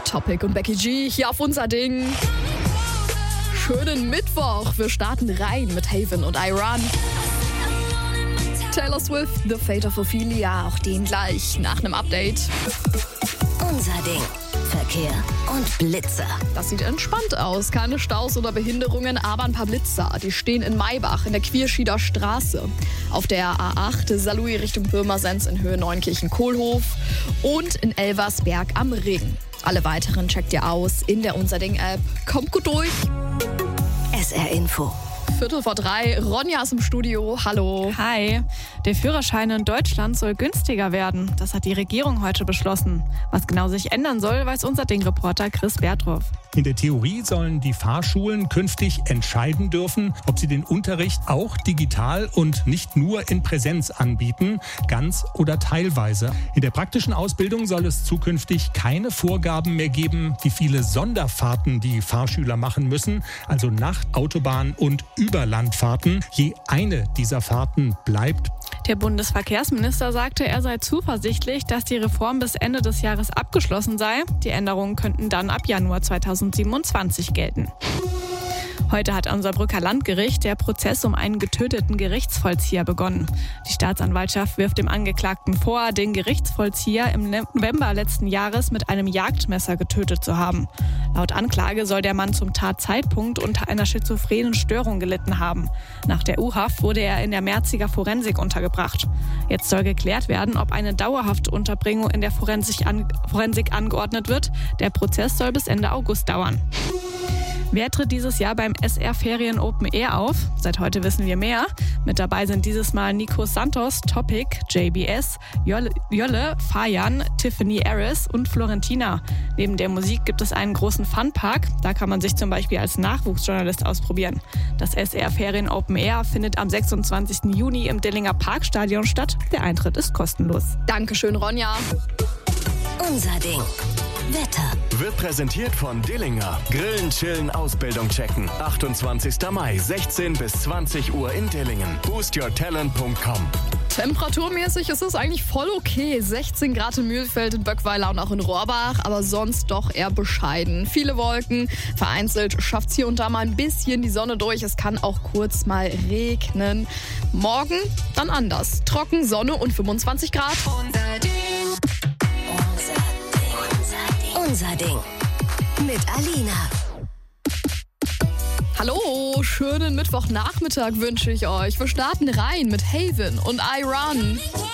Topic und Becky G hier auf unser Ding. Schönen Mittwoch. Wir starten rein mit Haven und I Run. Taylor Swift, The Fate of Ophelia, auch den gleich nach einem Update. Unser Ding. Verkehr und Blitzer. Das sieht entspannt aus. Keine Staus oder Behinderungen, aber ein paar Blitzer. Die stehen in Maybach in der Quierschieder Straße. Auf der A8 Saarlouis Richtung Pirmasens in Höhe Neunkirchen-Kohlhof und in Elversberg am Ring. Alle weiteren checkt ihr aus in der Unser Ding-App. Kommt gut durch. SR Info. 2:45, Ronja ist im Studio. Hallo. Hi. Der Führerschein in Deutschland soll günstiger werden. Das hat die Regierung heute beschlossen. Was genau sich ändern soll, weiß unser Ding-Reporter Chris Bertroff. In der Theorie sollen die Fahrschulen künftig entscheiden dürfen, ob sie den Unterricht auch digital und nicht nur in Präsenz anbieten, ganz oder teilweise. In der praktischen Ausbildung soll es zukünftig keine Vorgaben mehr geben, wie viele Sonderfahrten die Fahrschüler machen müssen, also Nacht-, Autobahn- und Überlandfahrten. Je eine dieser Fahrten bleibt. Der Bundesverkehrsminister sagte, er sei zuversichtlich, dass die Reform bis Ende des Jahres abgeschlossen sei. Die Änderungen könnten dann ab Januar 2027 gelten. Heute hat am Saarbrücker Landgericht der Prozess um einen getöteten Gerichtsvollzieher begonnen. Die Staatsanwaltschaft wirft dem Angeklagten vor, den Gerichtsvollzieher im November letzten Jahres mit einem Jagdmesser getötet zu haben. Laut Anklage soll der Mann zum Tatzeitpunkt unter einer schizophrenen Störung gelitten haben. Nach der U-Haft wurde er in der Merziger Forensik untergebracht. Jetzt soll geklärt werden, ob eine dauerhafte Unterbringung in der Forensik angeordnet wird. Der Prozess soll bis Ende August dauern. Wer tritt dieses Jahr beim SR Ferien Open Air auf? Seit heute wissen wir mehr. Mit dabei sind dieses Mal Nico Santos, Topic, JBS, Jolle, Fajan, Tiffany Harris und Florentina. Neben der Musik gibt es einen großen Funpark. Da kann man sich zum Beispiel als Nachwuchsjournalist ausprobieren. Das SR Ferien Open Air findet am 26. Juni im Dillinger Parkstadion statt. Der Eintritt ist kostenlos. Dankeschön, Ronja. Unser Ding. Wetter. Wird präsentiert von Dillinger. Grillen, chillen, Ausbildung checken. 28. Mai, 16 bis 20 Uhr in Dillingen. boostyourtalent.com. Temperaturmäßig ist es eigentlich voll okay. 16 Grad in Mühlfeld, in Böckweiler und auch in Rohrbach, aber sonst doch eher bescheiden. Viele Wolken, vereinzelt schafft es hier und da mal ein bisschen die Sonne durch. Es kann auch kurz mal regnen. Morgen dann anders. Trocken, Sonne und 25 Grad. Unser Ding. Mit Alina. Hallo, schönen Mittwochnachmittag wünsche ich euch. Wir starten rein mit Haven und I Run.